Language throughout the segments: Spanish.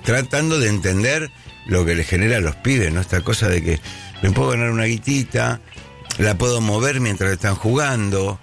tratando de entender lo que le genera a los pibes, ¿no? Esta cosa de que me puedo ganar una guitita, la puedo mover mientras están jugando.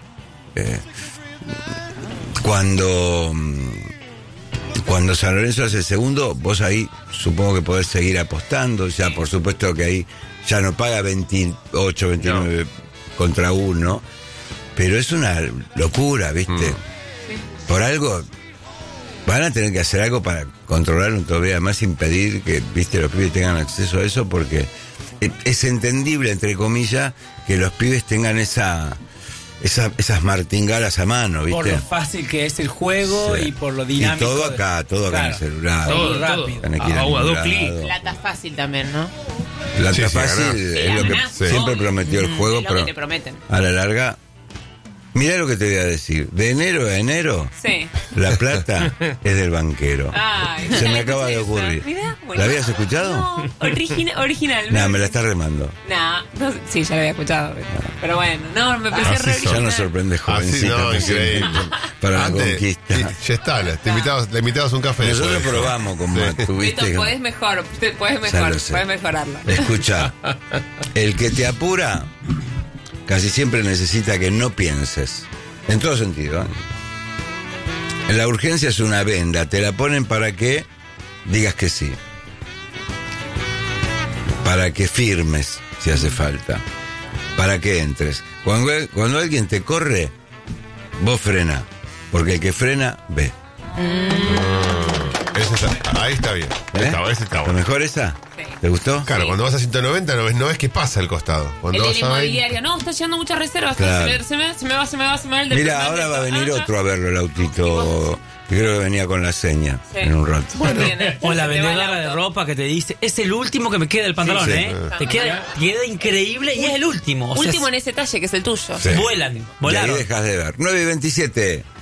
Cuando San Lorenzo hace el segundo, vos ahí supongo que podés seguir apostando. Ya, por supuesto que ahí ya no paga 28, 29 contra 1. Pero es una locura, ¿viste? Por algo van a tener que hacer algo para controlarlo todavía más, impedir que, ¿viste?, los pibes tengan acceso a eso, porque es entendible, entre comillas, que los pibes tengan esas martingalas a mano, ¿viste? Por lo fácil que es el juego, sí, y por lo dinámico. Y todo acá en el celular. Todo rápido. A 2 clics. Plata fácil también, ¿no? Plata fácil es lo que siempre prometió el juego, es lo pero que te prometen. A la larga... Mirá lo que te voy a decir. De enero a enero, sí, la plata es del banquero. Ay, se me acaba de ocurrir. Mirá, bueno. ¿La habías escuchado? No, original. No, me la estás remando. No, sí, ya la había escuchado. Pero bueno, no, me pareció re original. Ya nos sorprende, jovencita. No, increíble. Para la conquista. Ya está, le invitabas un café. Nosotros probamos con Matu, ¿viste? Beto, podés mejorarla. Escucha, el que te apura casi siempre necesita que no pienses. En todo sentido, ¿eh? La urgencia es una venda. Te la ponen para que digas que sí. Para que firmes, si hace falta. Para que entres. Cuando alguien te corre, vos frena. Porque el que frena, ve. Ahí está bien. Ese está ¿Lo bueno. mejor esa? Sí. ¿Te gustó? Claro, Sí. cuando vas a 190 no ves qué pasa al costado. Cuando El vas del a inmobiliario, no, está llegando muchas reservas. Claro. Se me va el del Mira, primer ahora va a del- venir otro a verlo, el autito. Yo creo que venía con la seña en un rato. Bueno, O la se te va el vendedora de auto. ropa que te dice, es el último que me queda del pantalón, Sí, sí. Te queda increíble y es el último. O sea, Último en ese talle, que es el tuyo. Sí. Volaron. Y ahí dejas de ver. 9:27.